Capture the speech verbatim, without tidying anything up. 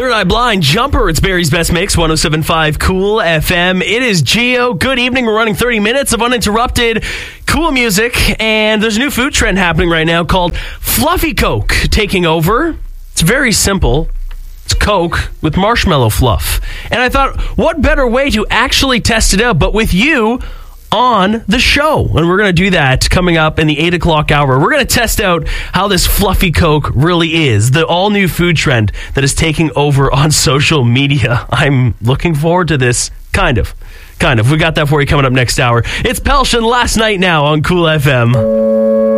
Third Eye Blind, Jumper. It's Barry's Best Mix, one oh seven point five Cool F M. It is Geo. Good evening. We're running thirty minutes of uninterrupted cool music, and there's a new food trend happening right now called Fluffy Coke taking over. It's very simple. It's Coke with marshmallow fluff. And I thought, what better way to actually test it out but with you on the show? And we're going to do that coming up in the eight o'clock hour. We're going to test out how this Fluffy Coke really is, the all-new food trend that is taking over on social media. I'm looking forward to this, kind of. Kind of. We got that for you coming up next hour. It's Pelsh and Last Night now on Cool F M.